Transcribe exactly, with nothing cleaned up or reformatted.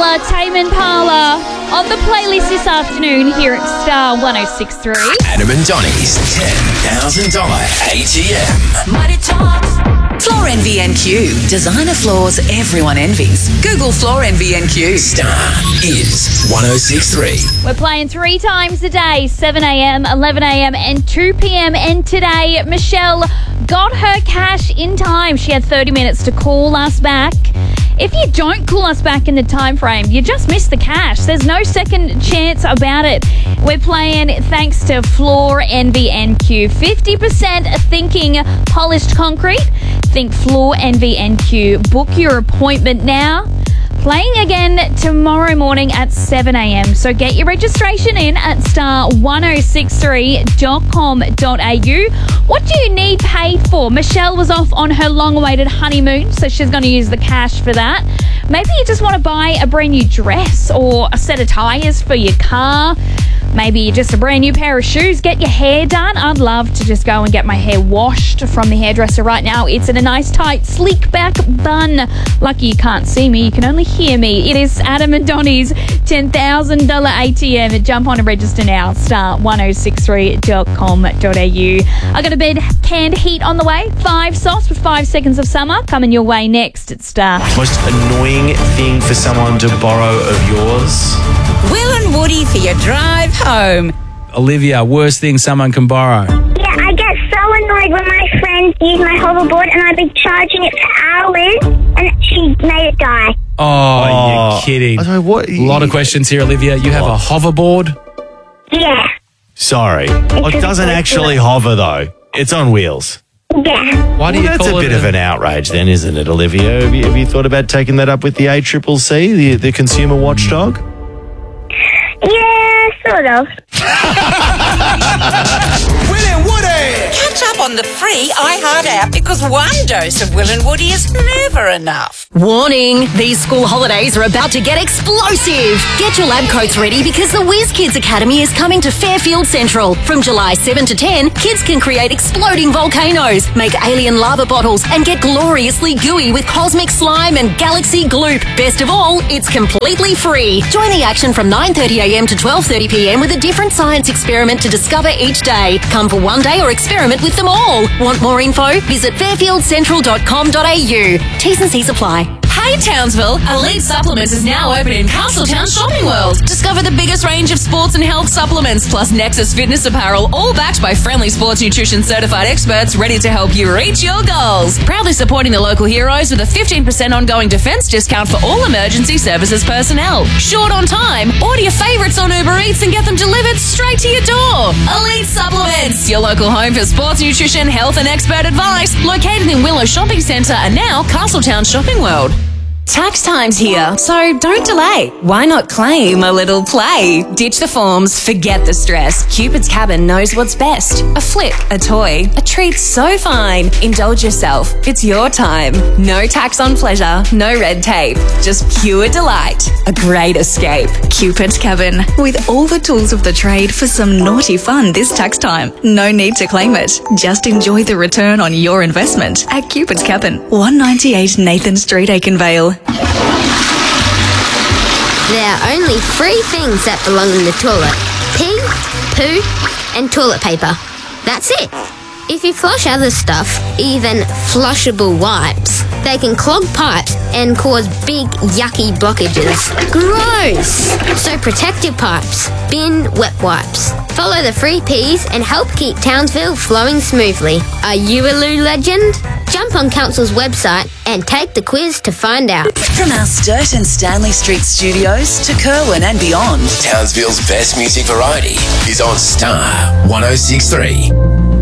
Impala, Tame Impala on the playlist this afternoon here at Star one oh six point three. Adam and Donny's ten thousand dollars A T M. Mighty Talks. Floor Envy N Q. Designer floors everyone envies. Google Floor Envy N Q. Star is one oh six point three. We're playing three times a day, seven a.m, eleven a.m, and two p.m. And today, Michelle got her cash in time. She had thirty minutes to call us back. If you don't call us back in the time frame, you just miss the cash. There's no second chance about it. We're playing thanks to Floor Envy N Q. fifty percent thinking polished concrete. Think Floor Envy N Q. Book your appointment now. Playing again tomorrow morning at seven a.m. So get your registration in at star one oh six three dot com dot a u. What do you need paid for? Michelle was off on her long-awaited honeymoon, so she's going to use the cash for that. Maybe you just want to buy a brand new dress or a set of tyres for your car. Maybe just a brand new pair of shoes. Get your hair done. I'd love to just go and get my hair washed from the hairdresser right now. It's in a nice, tight, sleek back bun. Lucky you can't see me. You can only hear me. It is Adam and Donny's ten thousand dollars A T M. Jump on and register now. Star one oh six three dot com dot a u. I got a bed canned heat on the way. Five sauce with five seconds of summer coming your way next at Star. Most annoying thing for someone to borrow of yours? Will and Woody for your drive home. Olivia, worst thing someone can borrow? Yeah, I get so annoyed when my friends use my hoverboard and I've been charging it for hours and she made it die. Oh, Oh. you're kidding. I don't know what. A lot of questions here, Olivia. You have a hoverboard? Yeah, Sorry. Well, it doesn't actually hover, though. It's on wheels. yeah. Why do Well, you that's a call bit it of an outrage then, isn't it, Olivia? Have you, have you thought about taking that up with the A C C C, the, the consumer watchdog? Yeah, sort of. Will and Woody. Catch up on the free iHeart app because one dose of Will and Woody is never enough. Warning! These school holidays are about to get explosive. Get your lab coats ready because the Whiz Kids Academy is coming to Fairfield Central. From July seventh to ten, kids can create exploding volcanoes, make alien lava bottles, and get gloriously gooey with cosmic slime and galaxy gloop. Best of all, it's completely free. Join the action from nine thirty a.m. to twelve thirty p.m. with a different science experiment to discover each day. Come for one day or experiment with them all. Want more info? Visit fairfield central dot com dot a u. T's and C's apply. Hey Townsville, Elite Supplements is now open in Castletown Shopping World. Discover the biggest range of sports and health supplements, plus Nexus fitness apparel, all backed by friendly sports nutrition certified experts ready to help you reach your goals. Proudly supporting the local heroes with a fifteen percent ongoing defense discount for all emergency services personnel. Short on time? Order your favorites on Uber Eats and get them delivered straight to your door. Elite Supplements, your local home for sports nutrition, health and expert advice. Located in Willow Shopping Centre and now Castletown Shopping World. Tax time's here, so don't delay. Why not claim a little play? Ditch the forms, forget the stress. Cupid's Cabin knows what's best. A flick, a toy, a treat so fine. Indulge yourself. It's your time. No tax on pleasure, no red tape. Just pure delight. A great escape. Cupid's Cabin, with all the tools of the trade for some naughty fun this tax time. No need to claim it. Just enjoy the return on your investment at Cupid's Cabin, one ninety-eight Nathan Street, Aikenvale. There are only three things that belong in the toilet: pee, poo, and toilet paper. That's it. If you flush other stuff, even flushable wipes, they can clog pipes and cause big, yucky blockages. Gross! So protect your pipes. Bin wet wipes. Follow the free P's and help keep Townsville flowing smoothly. Are you a loo legend? Jump on Council's website and take the quiz to find out. From our Sturt and Stanley Street studios to Kerwin and beyond. Townsville's best music variety is on Star one oh six point three.